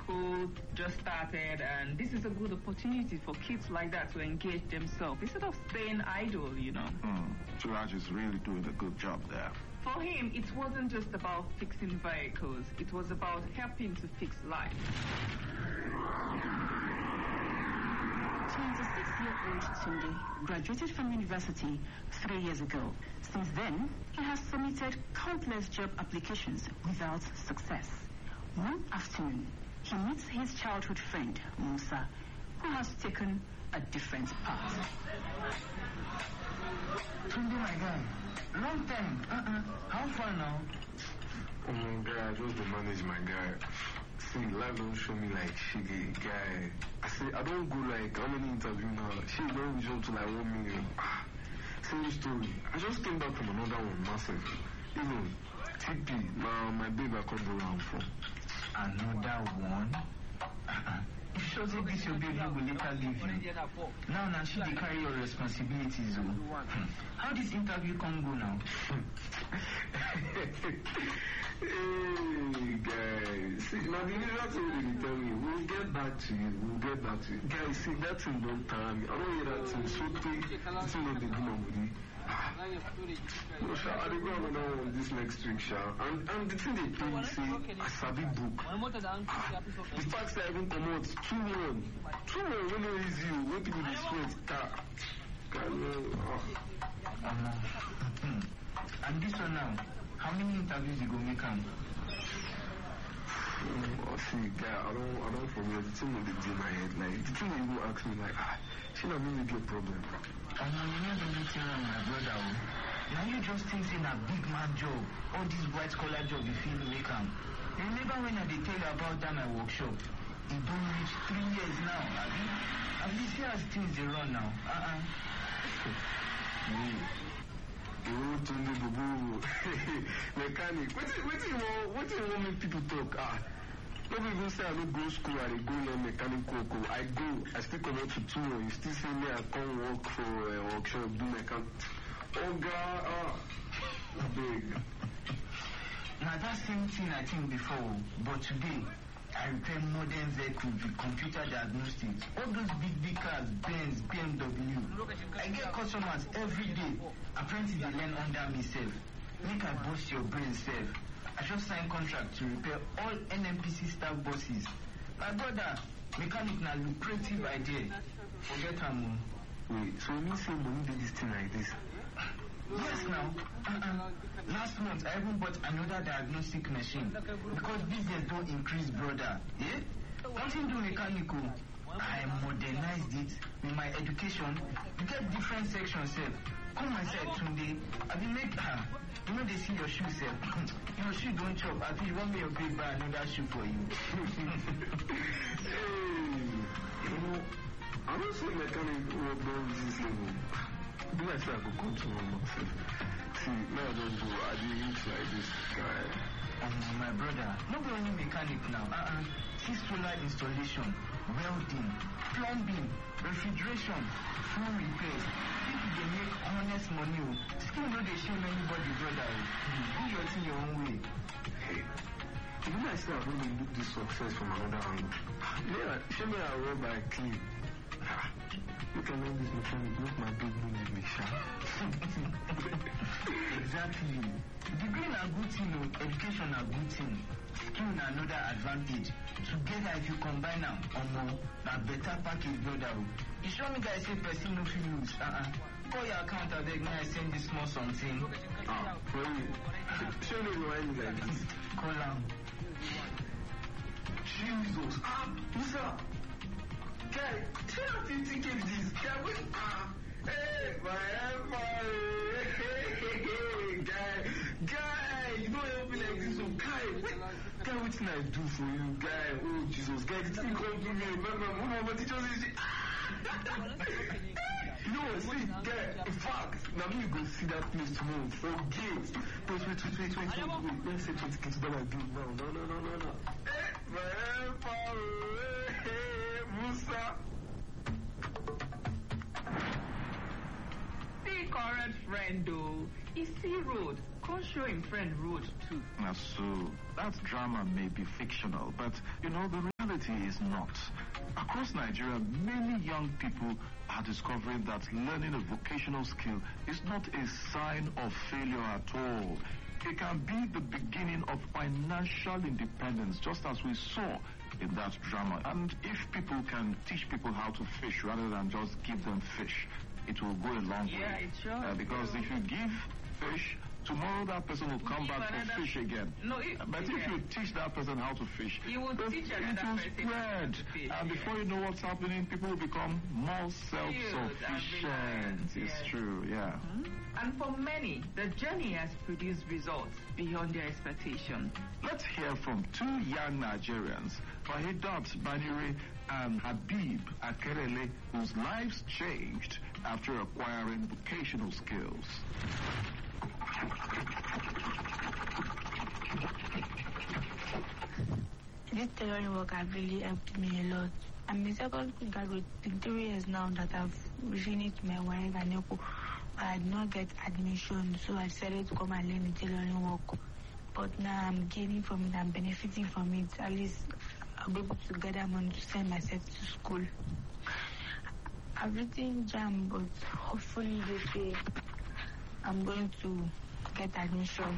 school just started, and this is a good opportunity for kids like that to engage themselves instead of staying idle, Suraj is really doing a good job there. For him, it wasn't just about fixing vehicles. It was about helping to fix life. 26-year-old Tunde graduated from university 3 years ago. Since then, he has submitted countless job applications without success. One afternoon, he meets his childhood friend, Musa, who has taken a different path. Tunde, my guy, long time. How far now? Oh my God, I just don't manage my guy. See, life don't show me like shiggy guy. I say I don't go like how many interviews now. She don't reach up to like 1 million. Same story. I just came back from another one, massive. TP. Now my baby I come around for. Another one? If she say this your baby will later leave you. Now she dey carry your responsibilities. How this interview come go now? Hey guys, see now the that's what they tell me. We'll get back to you. Guys, see that thing don't tire me. I don't hear that thing. So big, it's not the good money. No, Sha, I will go another one this next week, Sha. And the thing they tell me say a sabi book. The facts that even come out 2-1. 2-1 when no easy, when people dey sweat. And this one now, how many interviews you go make am? See, guy, I don't forget the thing that they do in my head. Like the thing that you go ask me, like, she not really get problem. And now you never really tell my brother. Now you just think in a big man job, all this white collar job you feel make am. Remember when I tell you about that my workshop? It don't reach 3 years now. At least here as things they run now. Tunde Bobo, mechanic. What do you want me people talk? Don't even say I don't go school, I go learn mechanical. I still come out to 2. You still say me I come work for a workshop, do mechanic. Oh God, big. Now that same thing I think before, but today I repair modern vehicles with computer diagnostics. All those big cars, Benz, BMW. I get customers every day. Apprentices they learn under me self. Make I boost your brain self. I just signed contract to repair all NMPC staff buses. My brother, mechanic na lucrative idea. Forget him. Wait, so you say money do this thing like this? Yes, now. Last month, I even bought another diagnostic machine because business don't increase, brother. Yeah? Nothing do mechanical. I modernized it with my education. You get different sections, sir. Come my side, Tunde. I will make you know they see your shoe, sir. Your shoe don't chop. I think you want me to upgrade buy another shoe for you. Hey, I don't say mechanic work down this level. Do I say I could come to myself? See, now I don't go. I didn't reach like this guy. My brother, not only mechanic now. See solar installation, welding, plumbing, refrigeration, phone repairs. People they make honest money. Still no they shame anybody, brother. Do your thing your own way. Hey, even I say I don't look this success from another angle. Yeah, show me I roll by clean. You can learn this mechanic, make my big money me, Sha. Exactly. Degree na good thing, education na good thing. Skill na another advantage. Together, if you combine them, na better package, brother. You show me guys say person no fit lose. Call your account and then I send this small something. For you. Show me why you like this. Call am. Jesus. What's up? Guy, how do you think of this? Hey, my empire. Guy, you don't help me like this. So, guy, what can I do for you, guy? Oh, Jesus, guy, this thing come to me. But it just you know what, see, guy, in fact, now me go see that place tomorrow. Forget. Wait. Let's say 20 $20 bill now. No. Hey, my empire. Musa. See, current friend, though. It's C Road. can't show him friend road too. So that drama may be fictional, but the reality is not. Across Nigeria, many young people are discovering that learning a vocational skill is not a sign of failure at all. It can be the beginning of financial independence, just as we saw in that drama. And if people can teach people how to fish rather than just give them fish, it will go a long way. Yeah, it sure. Because if you give fish, tomorrow that person will come back for fish again. But if you teach that person how to fish, you will teach another person spread. To fish, and before you know what's happening, people will become more self-sufficient. It's true, yeah. And for many, the journey has produced results beyond their expectation. Let's hear from two young Nigerians, Wahidat Banire and Habib Akerele, whose lives changed after acquiring vocational skills. This tailoring work has really helped me a lot. I'm a second graduate in 3 years now that I've finished my wife and NECO. I did not get admission, so I decided to come and learn the tailoring work. But now I'm gaining from it, I'm benefiting from it. At least I'll be able to gather money to send myself to school. I've written JAM, but hopefully this year I'm going to get admission.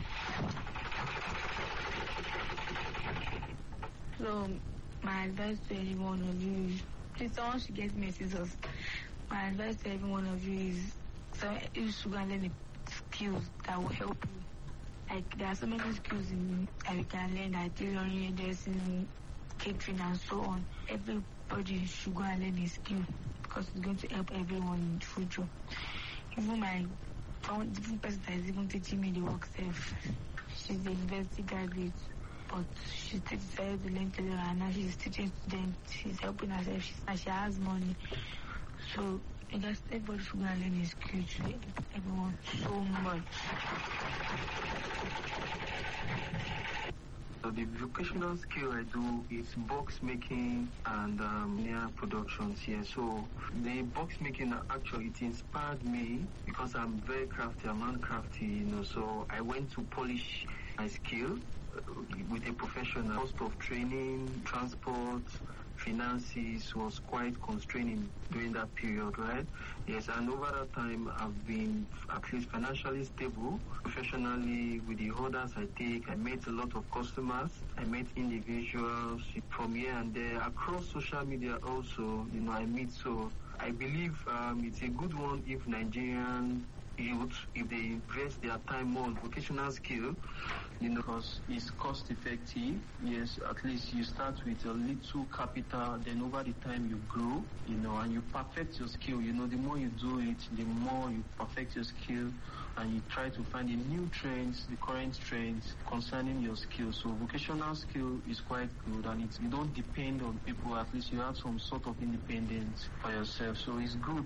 So my advice to every one of you is, please, someone should get me a scissors. My advice to every one of you is, so you should go and learn the skills that will help you. Like, there are so many skills that we can learn, like tailoring, dressing, catering, and so on. Everybody should go and learn a skill because it's going to help everyone in the future. Even my different person that is even teaching me the work self, she's a university graduate, but she decided to learn tailoring, and now she's teaching students. She's helping herself. She has money. So everybody should go and learn a skill to help everyone so much. So the vocational skill I do is box making and nail productions here. So the box making actually it inspired me because I'm very crafty, I'm handcrafty, so I went to polish my skill with a professional. Cost of training, transport, finances was quite constraining during that period, right? Yes, and over that time I've been at least financially stable. Professionally, with the orders I take, I met a lot of customers, I met individuals from here and there. Across social media also, I meet. So I believe it's a good one if Nigerian youth, if they invest their time more on vocational skill, because it's cost effective. Yes, at least you start with a little capital, then over the time you grow, and you perfect your skill. The more you do it, the more you perfect your skill, and you try to find the new trends, the current trends concerning your skill. So vocational skill is quite good, and you don't depend on people. At least you have some sort of independence for yourself. So it's good.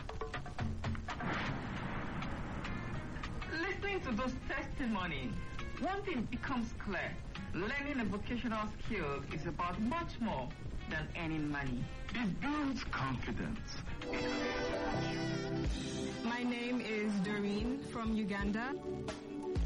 Listening to those testimonies, one thing becomes clear. Learning a vocational skill is about much more than earning money. It builds confidence. My name is Doreen from Uganda.